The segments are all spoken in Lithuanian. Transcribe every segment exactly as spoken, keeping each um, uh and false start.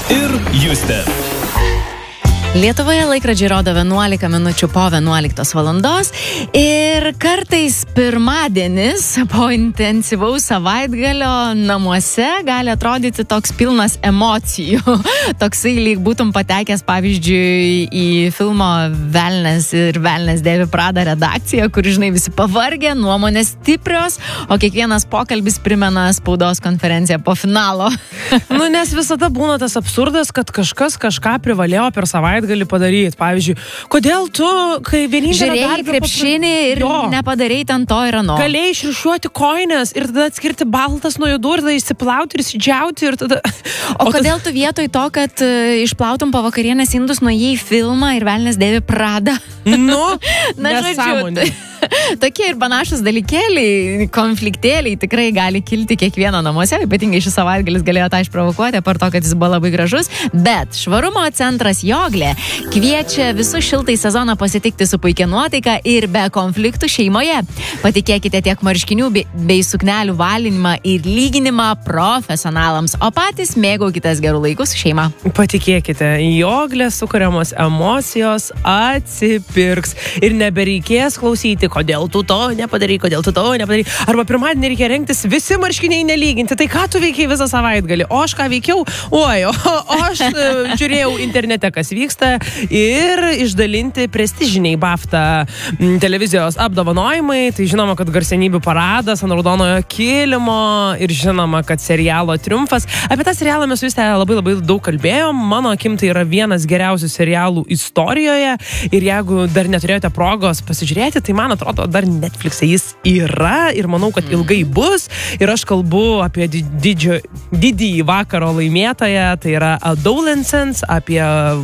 ir Justė. Lietuvoje laikrodžiai rodo vienuolika minučių po vienuoliktos valandos ir kartais pirmadienis po intensyvaus savaitgalio namuose gali atrodyti toks pilnas emocijų. Toksai lyg būtum patekęs, pavyzdžiui, į filmo Velnias ir Velnias dėvi Prada redakciją, kur, žinai, visi pavargę, nuomonės stiprios, o kiekvienas pokalbis primena spaudos konferenciją po finalo. Nu, nes visada būna tas absurdas, kad kažkas kažką privalėjo per savaitę gali padaryti. Pavyzdžiui, kodėl tu, kai vienintelė žiūrėjai krepšinį ir jo. Nepadarei ten to ir ano. Galėjai išrišiuoti koinės ir tada atskirti baltas nuo judų ir tada įsiplauti ir įsidžiauti ir tada... O, o kodėl tu vietoj to, kad uh, išplautum po vakarienės indus, nuėjai į filmą ir Velnias dėvi Prada? Nu, na, žodžiu, tokie ir panašus dalykėliai, konfliktėliai tikrai gali kilti kiekvieno namuose, ypatingai šis savaitgalis galėjo tą išprovokuoti, apart to, kad jis buvo labai gražus, bet švarumo centras Joglė kviečia visus šiltai sezoną pasitikti su puikia nuotaika ir be konfliktų šeimoje. Patikėkite tiek marškinių bei, bei suknelių valinimą ir lyginimą profesionalams, o patys mėgaukitės gerų laikų su šeima. Patikėkite, Joglė sukuriamos emocijos atsipirks ir nebereikės klausyti, kodėl tu to nepadarai, kodėl tu to nepadarai. Arba pirmadienį reikia rengtis visi marškiniai nelyginti. Tai ką tu veikiai visą savaitgalį? O aš ką veikiau? Oi, o, o aš uh, žiūrėjau internete, kas vyksta ir išdalinti prestižiniai BAFTA televizijos apdovanojimai. Tai žinoma, kad garsenybių paradas ant raudonojo kilimo ir žinoma, kad serialo triumfas. Apie tą serialą mes visi labai labai daug kalbėjom. Mano akim tai yra vienas geriausių serialų istorijoje ir jeigu dar neturėjote progos pasižiūrėti, tai man atrodo, dar Netflix'e jis yra ir manau, kad ilgai bus. Ir aš kalbu apie didžio, didįjį vakaro laimėtoją, tai yra Adolescence, apie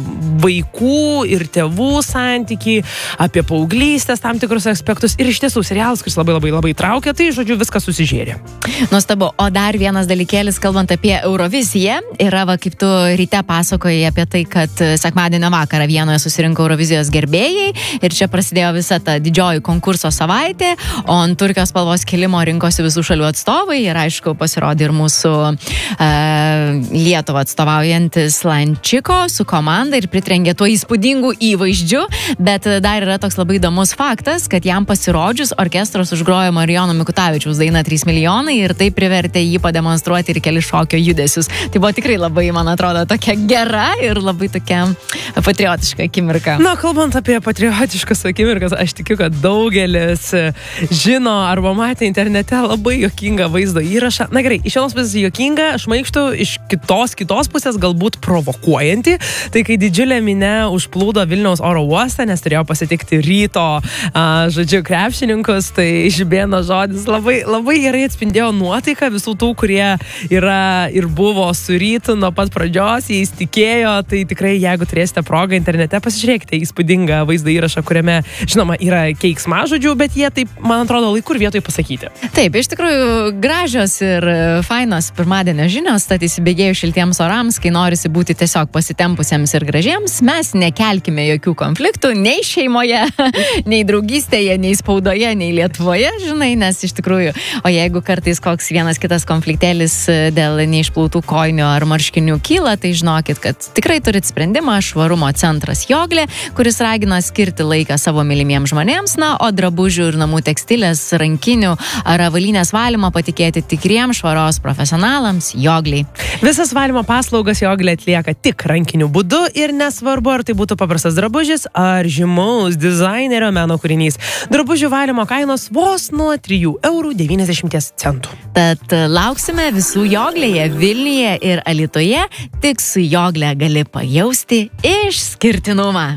vaikų ir tėvų santykį, apie paauglystės tam tikrus aspektus. Ir iš tiesų serialas, kuris labai labai labai traukia, tai žodžiu viskas susižėrė. Nuostabu. O dar vienas dalykėlis, kalbant apie Euroviziją, yra, va, kaip tu ryte pasakojai apie tai, kad sekmadienio vakarą Vienoje susirinko Eurovizijos gerbėjai ir čia prasidėjo visa ta didžioji konkurso savaitė, o ant Turkijos spalvos kilimo rinkosi visų šalių atstovai ir aišku pasirodė ir mūsų e, Lietuvą atstovaujantis Lančiko su komanda ir pritrenkė tuo įspūdingu įvaizdžiu, bet dar yra toks labai įdomus faktas, kad jam pasirodžius orkestras užgrojo Marijono Mikutavičiaus dainą trys milijonai ir tai privertė jį pademonstruoti ir keli šokio judesius. Tai buvo tikrai labai, man atrodo, tokia gera ir labai tokia patriotiška akimirka. Na, kalbant apie patriotiškas akimirkas, aš tikiu, kad daugelis žino arba matė internete labai juokingą vaizdo įrašą. Na gerai, iš vienos pusės juokinga, šmaikštų, iš kitos, kitos pusės galbūt provokuojanti. Tai kai didžiulė minė užplūdo Vilniaus oro uostą, nes turėjo pasitikti ryto, a, žodžiu, krepšininkus, tai žibėno žodis labai, labai gerai atspindėjo nuotaiką visų tų, kurie yra ir buvo su rytu nuo pat pradžios, jais tikėjo. Tai tikrai, jeigu turėsite progą internete, pasižiūrėkite įspūdingą vaizdo įrašą, kuriame, žinoma, yra keiksmažodžių, bet jie taip, man atrodo, laiku ir vietoj pasakyti. Taip, iš tikrųjų gražios ir fainos pirmadienio žinios, tad įsibėgėjus šiltiems orams, kai norisi būti tiesiog pasitempusiems ir gražiems, mes nekelkime jokių konfliktų nei šeimoje, nei draugystėje, nei spaudoje, nei Lietuvoje, žinai, nes iš tikrųjų, o jeigu kartais koks vienas kitas konfliktėlis dėl neišplautų koinių ar marškinių kyla, tai žinokit, kad tikrai turit sprendimą. Švarumo centras Joglė, kuris ragina skirti laiką savo mylimiems žmonėms, na, o drabužių ir namų tekstilės, rankinių ar avalynės valymą patikėti tikriems švaros profesionalams Joglei. Visas valymo paslaugas Joglė atlieka tik rankiniu būdu ir nesvarbu, ar tai būtų paprastas drabužis ar žymaus dizainerio meno kūrinys. Drabužių valymo kainos vos nuo trijų eurų devyniasdešimt centų. Tad lauksime visų Joglėje, Vilniuje ir Alytuje. Tik su Jogle gali pajausti išskirtinumą.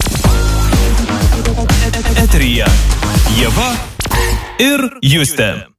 Eteryje Ieva ir Justė.